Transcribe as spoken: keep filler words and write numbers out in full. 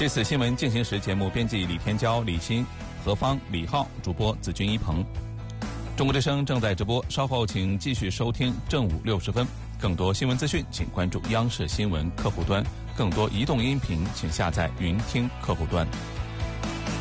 这次新闻进行时节目编辑李天骄、李欣、何芳、李浩，主播子君一鹏。中国之声正在直播，稍后请继续收听正午六十分。更多新闻资讯，请关注央视新闻客户端；更多移动音频，请下载云听客户端。